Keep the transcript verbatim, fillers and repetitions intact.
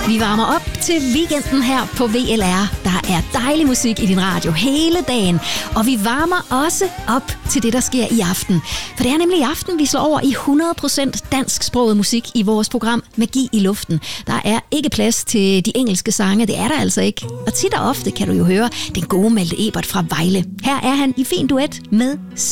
Vi varmer op til weekenden her på V L R. Der er dejlig musik i din radio hele dagen. Og vi varmer også op til det, der sker i aften. For det er nemlig i aften, vi slår over i hundrede procent dansksproget musik i vores program Magi i Luften. Der er ikke plads til de engelske sange, det er der altså ikke. Og tit og ofte kan du jo høre den gode Malte Ebert fra Vejle. Her er han i fin duet med